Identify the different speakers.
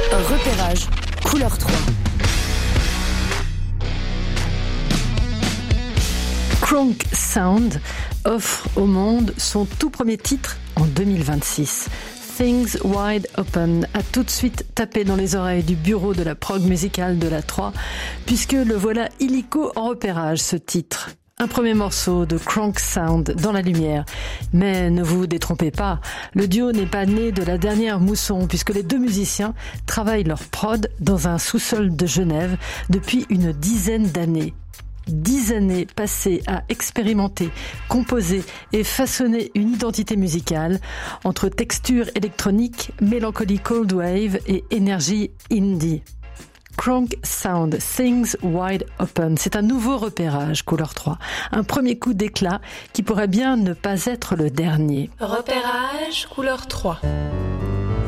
Speaker 1: Repérage, couleur 3. Kronk Sound offre au monde son tout premier titre en 2026. Things Wide Open a tout de suite tapé dans les oreilles du bureau de la prog musicale de la 3, puisque le voilà illico en repérage, ce titre. Un premier morceau de Kronk Sound dans la lumière. Mais ne vous détrompez pas, le duo n'est pas né de la dernière mousson, puisque les deux musiciens travaillent leur prod dans un sous-sol de Genève depuis une dizaine d'années. 10 années passées à expérimenter, composer et façonner une identité musicale entre texture électronique, mélancolie cold wave et énergie indie. Kronk Sound, Things Wide Open, c'est un nouveau repérage couleur 3, un premier coup d'éclat qui pourrait bien ne pas être le dernier.
Speaker 2: Repérage couleur 3.